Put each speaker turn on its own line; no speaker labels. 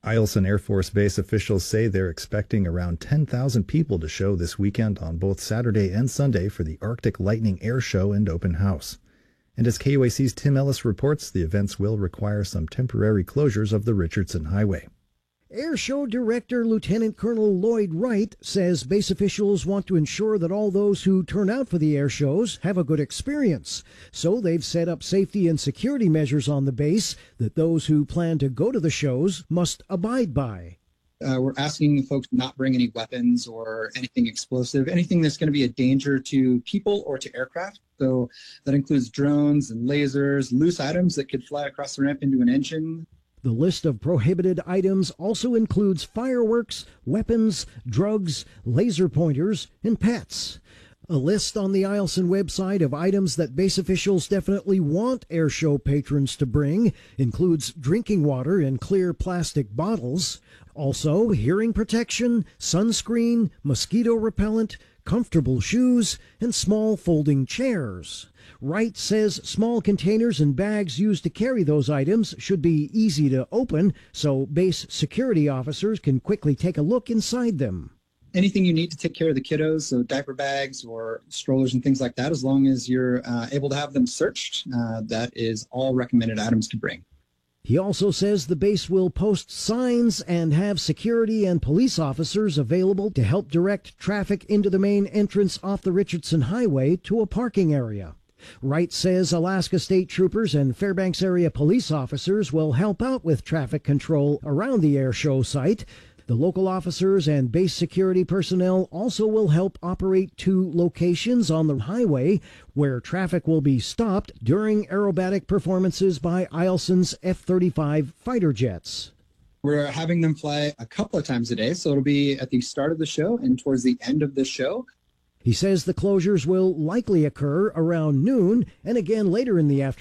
Eielson Air Force Base officials say they're expecting around 10,000 people to show this weekend on both Saturday and Sunday for the Arctic Lightning Air Show and Open House. And as KUAC's Tim Ellis reports, the events will require some temporary closures of the Richardson Highway.
Air Show Director Lieutenant Colonel Lloyd Wright says base officials want to ensure that all those who turn out for the air shows have a good experience. So they've set up safety and security measures on the base that those who plan to go to the shows must abide by.
We're asking the folks not bring any weapons or anything explosive, anything that's going to be a danger to people or to aircraft. So that includes drones and lasers, loose items that could fly across the ramp into an engine.
The list of prohibited items also includes fireworks, weapons, drugs, laser pointers, and pets. A list on the Eielson website of items that base officials definitely want air show patrons to bring includes drinking water in clear plastic bottles, also hearing protection, sunscreen, mosquito repellent, comfortable shoes, and small folding chairs. Wright says small containers and bags used to carry those items should be easy to open so base security officers can quickly take a look inside them.
Anything you need to take care of the kiddos, so diaper bags or strollers and things like that, as long as you're able to have them searched, that is all recommended items to bring.
He also says the base will post signs and have security and police officers available to help direct traffic into the main entrance off the Richardson Highway to a parking area. Wright says Alaska State Troopers and Fairbanks area police officers will help out with traffic control around the air show site. The local officers and base security personnel also will help operate 2 locations on the highway where traffic will be stopped during aerobatic performances by Eielson's F-35 fighter jets.
We're having them fly a couple of times a day, so it'll be at the start of the show and towards the end of the show.
He says the closures will likely occur around noon and again later in the afternoon.